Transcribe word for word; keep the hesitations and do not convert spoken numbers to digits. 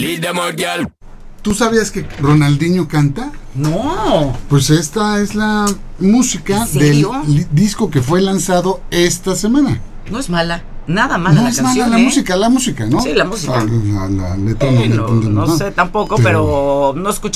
Hit them all, girl. ¿Tú sabías que Ronaldinho canta? No. Pues esta es la música ¿En serio? del li- disco que fue lanzado esta semana. No es mala. Nada mala No la es canción, mala la ¿eh? música, la música, ¿no? Sí, la música. Ah, La, la letra no, Bueno, le entendemos no nada. sé tampoco, Pero- pero no escuché